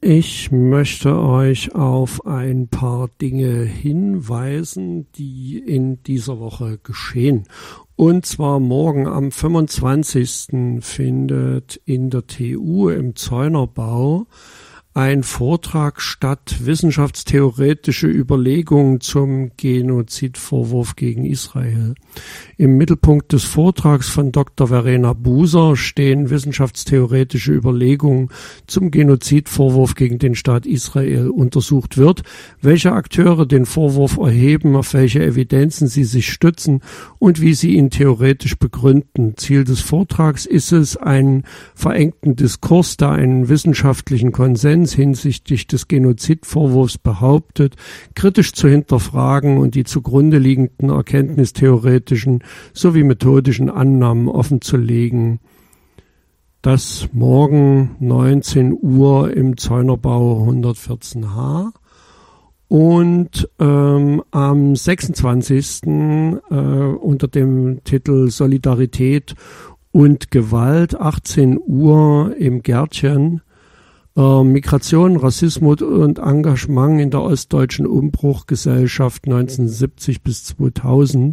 Ich möchte euch auf ein paar Dinge hinweisen, die in dieser Woche geschehen. Und zwar morgen am 25. findet in der TU im Zeunerbau ein Vortrag statt, wissenschaftstheoretische Überlegungen zum Genozidvorwurf gegen Israel. Im Mittelpunkt des Vortrags von Dr. Verena Buser stehen wissenschaftstheoretische Überlegungen zum Genozidvorwurf gegen den Staat Israel. Untersucht wird, welche Akteure den Vorwurf erheben, auf welche Evidenzen sie sich stützen und wie sie ihn theoretisch begründen. Ziel des Vortrags ist es, einen verengten Diskurs, der einen wissenschaftlichen Konsens hinsichtlich des Genozidvorwurfs behauptet, kritisch zu hinterfragen und die zugrunde liegenden erkenntnistheoretischen sowie methodischen Annahmen offenzulegen. Das morgen 19 Uhr im Zeunerbau 114h. Und am 26. Unter dem Titel Solidarität und Gewalt 18 Uhr im Gärtchen Migration, Rassismus und Engagement in der ostdeutschen Umbruchgesellschaft 1970 bis 2000.